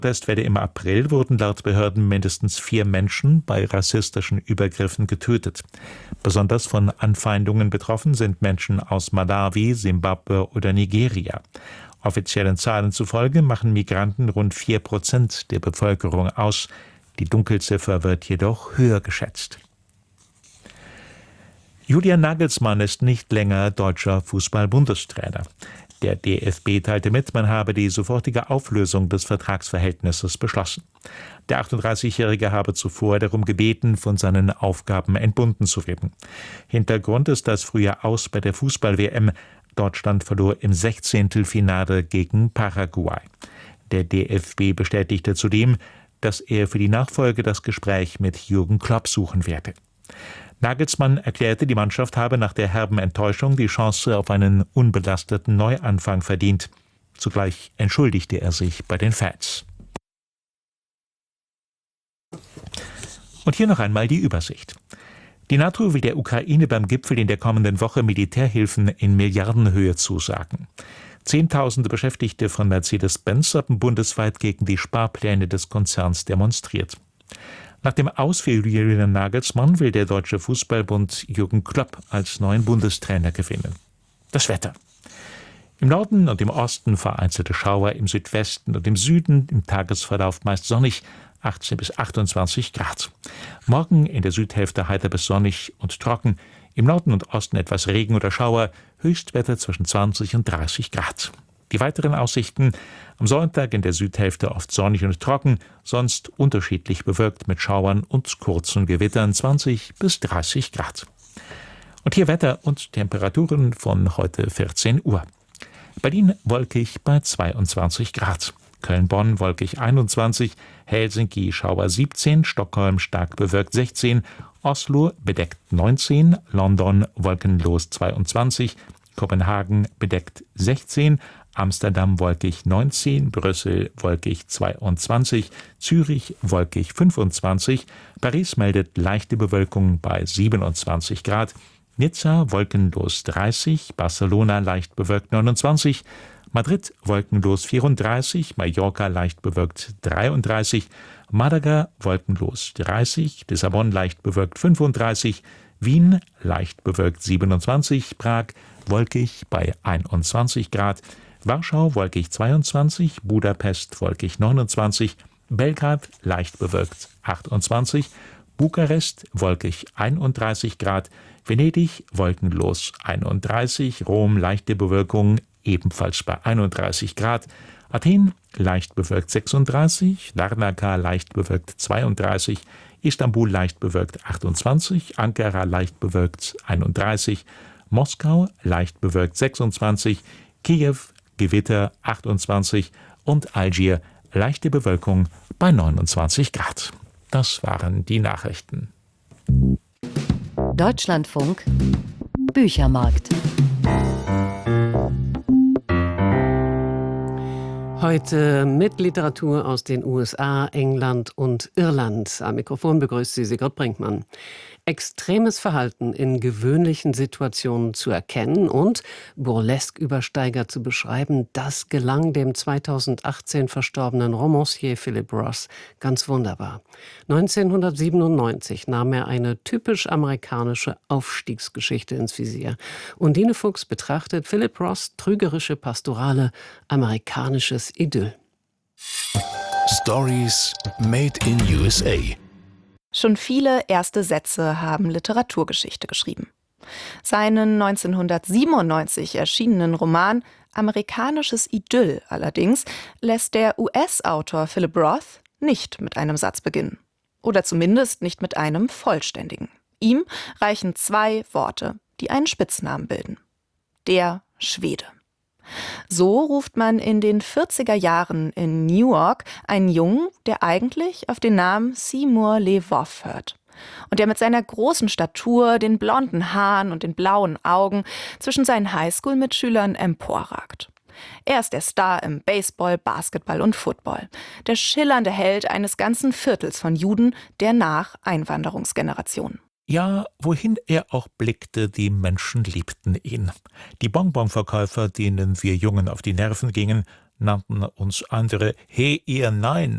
Westwelle im April wurden laut Behörden mindestens 4 Menschen bei rassistischen Übergriffen getötet. Besonders von Anfeindungen betroffen sind Menschen aus Malawi, Simbabwe oder Nigeria. Offiziellen Zahlen zufolge machen Migranten rund 4% der Bevölkerung aus. Die Dunkelziffer wird jedoch höher geschätzt. Julian Nagelsmann ist nicht länger deutscher Fußball-Bundestrainer. Der DFB teilte mit, man habe die sofortige Auflösung des Vertragsverhältnisses beschlossen. Der 38-Jährige habe zuvor darum gebeten, von seinen Aufgaben entbunden zu werden. Hintergrund ist das frühe Aus bei der Fußball-WM. Deutschland verlor im 16. Finale gegen Paraguay. Der DFB bestätigte zudem, dass er für die Nachfolge das Gespräch mit Jürgen Klopp suchen werde. Nagelsmann erklärte, die Mannschaft habe nach der herben Enttäuschung die Chance auf einen unbelasteten Neuanfang verdient. Zugleich entschuldigte er sich bei den Fans. Und hier noch einmal die Übersicht. Die NATO will der Ukraine beim Gipfel in der kommenden Woche Militärhilfen in Milliardenhöhe zusagen. Zehntausende Beschäftigte von Mercedes-Benz haben bundesweit gegen die Sparpläne des Konzerns demonstriert. Nach dem Aus für Julian Nagelsmann will der Deutsche Fußballbund Jürgen Klopp als neuen Bundestrainer gewinnen. Das Wetter. Im Norden und im Osten vereinzelte Schauer, im Südwesten und im Süden im Tagesverlauf meist sonnig, 18 bis 28 Grad. Morgen in der Südhälfte heiter bis sonnig und trocken, im Norden und Osten etwas Regen oder Schauer, Höchstwetter zwischen 20 und 30 Grad. Die weiteren Aussichten: am Sonntag in der Südhälfte oft sonnig und trocken, sonst unterschiedlich bewölkt mit Schauern und kurzen Gewittern, 20 bis 30 Grad. Und hier Wetter und Temperaturen von heute 14 Uhr. Berlin wolkig bei 22 Grad. Köln-Bonn wolkig 21, Helsinki Schauer 17, Stockholm stark bewölkt 16, Oslo bedeckt 19, London wolkenlos 22, Kopenhagen bedeckt 16, Amsterdam wolkig 19, Brüssel wolkig 22, Zürich wolkig 25, Paris meldet leichte Bewölkung bei 27 Grad, Nizza wolkenlos 30, Barcelona leicht bewölkt 29, Madrid wolkenlos 34, Mallorca leicht bewölkt 33, Malaga wolkenlos 30, Lissabon leicht bewölkt 35, Wien leicht bewölkt 27, Prag wolkig bei 21 Grad, Warschau wolkig 22, Budapest wolkig 29, Belgrad leicht bewölkt 28, Bukarest wolkig 31 Grad, Venedig wolkenlos 31, Rom leichte Bewölkung ebenfalls bei 31 Grad, Athen leicht bewölkt 36, Larnaca leicht bewölkt 32, Istanbul leicht bewölkt 28, Ankara leicht bewölkt 31, Moskau leicht bewölkt 26, Kiew Gewitter 28 und Algier leichte Bewölkung bei 29 Grad. Das waren die Nachrichten. Deutschlandfunk Büchermarkt. Heute mit Literatur aus den USA, England und Irland. Am Mikrofon begrüßt Sie Sigrid Brinkmann. Extremes Verhalten in gewöhnlichen Situationen zu erkennen und Burlesque-Übersteiger zu beschreiben, das gelang dem 2018 verstorbenen Romancier Philip Roth ganz wunderbar. 1997 nahm er eine typisch amerikanische Aufstiegsgeschichte ins Visier. Undine Fuchs betrachtet Philip Roths trügerische Pastorale amerikanisches Idyll. Stories made in USA. Schon viele erste Sätze haben Literaturgeschichte geschrieben. Seinen 1997 erschienenen Roman Amerikanisches Idyll allerdings lässt der US-Autor Philip Roth nicht mit einem Satz beginnen. Oder zumindest nicht mit einem vollständigen. Ihm reichen 2 Worte, die einen Spitznamen bilden. Der Schwede. So ruft man in den 40er Jahren in Newark einen Jungen, der eigentlich auf den Namen Seymour Leboeuf hört. Und der mit seiner großen Statur, den blonden Haaren und den blauen Augen zwischen seinen Highschool-Mitschülern emporragt. Er ist der Star im Baseball, Basketball und Football. Der schillernde Held eines ganzen Viertels von Juden der Nach-Einwanderungsgeneration. Ja, wohin er auch blickte, die Menschen liebten ihn. Die Bonbonverkäufer, denen wir Jungen auf die Nerven gingen, nannten uns andere »Hey, ihr Nein«.